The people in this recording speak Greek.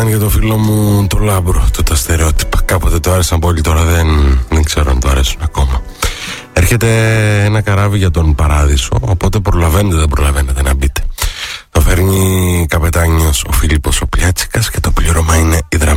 κάνει για το φίλο μου το Λάμπρο, τα στερεότυπα. Κάποτε το άρεσαν πολύ, τώρα δεν ξέρω αν το αρέσουν ακόμα. Έρχεται ένα καράβι για τον Παράδεισο, οπότε δεν προλαβαίνετε να μπείτε. Το φέρνει καπετάνιος ο Φίλιππος ο Πλιάτσικας και το πλήρωμα είναι υδραυλικό.